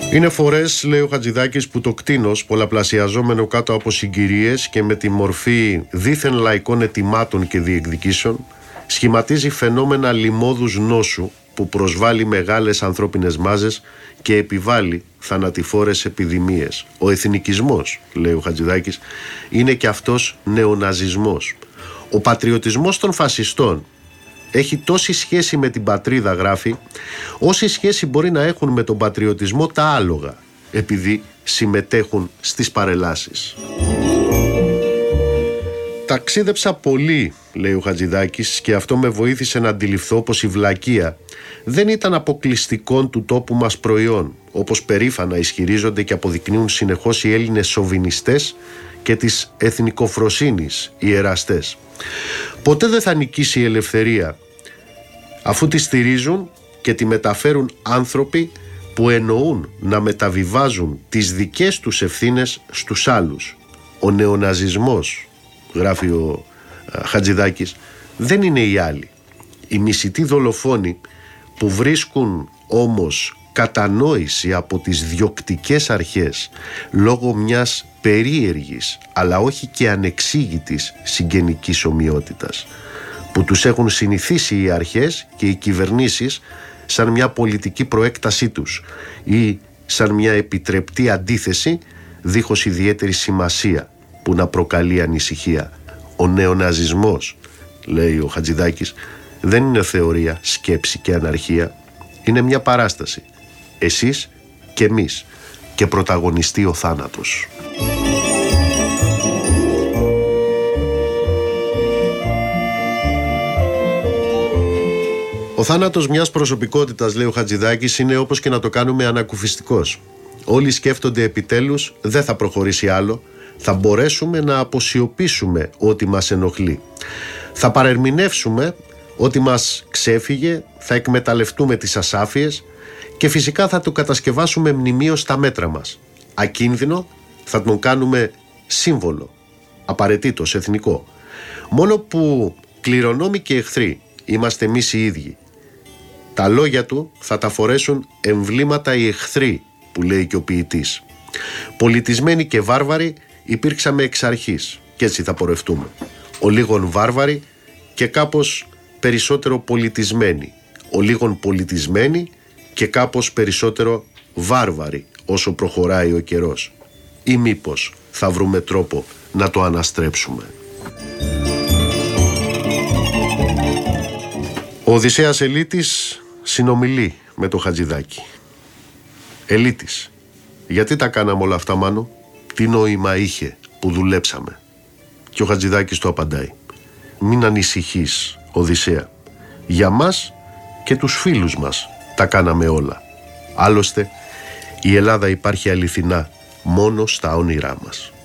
Είναι φορές, λέει ο Χατζηδάκης, που το κτήνος, πολλαπλασιαζόμενο κάτω από συγκυρίες και με τη μορφή δίθεν λαϊκών αιτημάτων και διεκδικήσεων, σχηματίζει φαινόμενα λιμώδους νόσου που προσβάλλει μεγάλες ανθρώπινες μάζες και επιβάλλει θανατηφόρες επιδημίες. Ο εθνικισμός, λέει ο Χατζηδάκης, είναι και αυτός νεοναζισμός. Ο πατριωτισμός των φασιστών έχει τόση σχέση με την πατρίδα, γράφει, όση σχέση μπορεί να έχουν με τον πατριωτισμό τα άλογα, επειδή συμμετέχουν στις παρελάσεις. Ταξίδεψα πολύ, λέει ο Χατζηδάκης, και αυτό με βοήθησε να αντιληφθώ πως η βλακεία δεν ήταν αποκλειστικών του τόπου μας προϊόν, όπως περήφανα ισχυρίζονται και αποδεικνύουν συνεχώς οι Έλληνες σοβινιστές και της εθνικοφροσύνης οι εραστές. Ποτέ δεν θα νικήσει η ελευθερία, αφού τη στηρίζουν και τη μεταφέρουν άνθρωποι που εννοούν να μεταβιβάζουν τις δικές τους ευθύνες στους άλλους. Ο νεοναζισμός, γράφει ο Χατζηδάκης, δεν είναι οι άλλοι. Οι μισητοί δολοφόνοι που βρίσκουν όμως κατανόηση από τις διοκτικές αρχές λόγω μιας περίεργης αλλά όχι και ανεξήγητης συγγενικής ομοιότητας, που τους έχουν συνηθίσει οι αρχές και οι κυβερνήσεις σαν μια πολιτική προέκτασή τους ή σαν μια επιτρεπτή αντίθεση δίχως ιδιαίτερη σημασία που να προκαλεί ανησυχία. Ο νεοναζισμός, λέει ο Χατζηδάκης, δεν είναι θεωρία, σκέψη και αναρχία. Είναι μια παράσταση. Εσείς και εμείς, και πρωταγωνιστεί ο θάνατος. Ο θάνατος μιας προσωπικότητας, λέει ο Χατζηδάκης, είναι όπως και να το κάνουμε ανακουφιστικός. Όλοι σκέφτονται επιτέλους δεν θα προχωρήσει άλλο, θα μπορέσουμε να αποσιωπήσουμε ό,τι μας ενοχλεί. Θα παρερμηνεύσουμε ό,τι μας ξέφυγε, θα εκμεταλλευτούμε τις ασάφειες και φυσικά θα το κατασκευάσουμε μνημείο στα μέτρα μας. Ακίνδυνο θα τον κάνουμε σύμβολο, απαραίτητος εθνικό. Μόνο που κληρονόμοι και εχθροί είμαστε εμείς οι ίδιοι. Τα λόγια του θα τα φορέσουν εμβλήματα οι εχθροί, που λέει και ο ποιητής. Πολιτισμένοι και βάρβαροι υπήρξαμε εξ αρχής και έτσι θα πορευτούμε. Ο λίγον βάρβαροι και κάπως περισσότερο πολιτισμένοι. Ο λίγον πολιτισμένοι και κάπως περισσότερο βάρβαροι όσο προχωράει ο καιρός. Ή μήπως θα βρούμε τρόπο να το αναστρέψουμε. Ο Οδυσσέας Ελίτης συνομιλεί με το Χατζηδάκη. Ελίτης, γιατί τα κάναμε όλα αυτά, Μάνο? Τι νόημα είχε που δουλέψαμε? Και ο Χατζηδάκης του απαντάει: μην ανησυχείς, Οδυσσέα. Για μας και τους φίλους μας τα κάναμε όλα. Άλλωστε η Ελλάδα υπάρχει αληθινά μόνο στα όνειρά μας.